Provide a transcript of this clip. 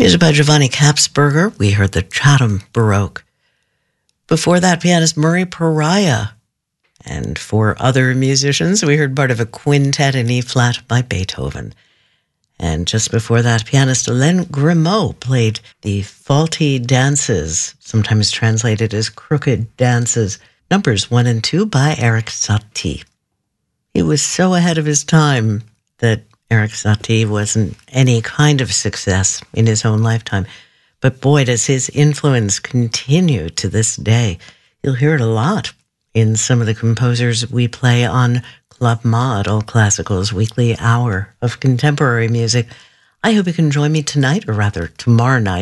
Music by Giovanni Capsberger. We heard the Chatham Baroque. Before that, pianist Murray Pariah. And for other musicians, we heard part of a quintet in E-flat by Beethoven. And just before that, pianist Alain Grimaud played the Faulty Dances, sometimes translated as Crooked Dances, numbers 1 and 2 by Erik Satie. He was so ahead of his time that Erik Satie wasn't any kind of success in his own lifetime. But boy, does his influence continue to this day. You'll hear it a lot in some of the composers we play on Club Mod, All Classical's weekly hour of contemporary music. I hope you can join me tonight, or rather tomorrow night,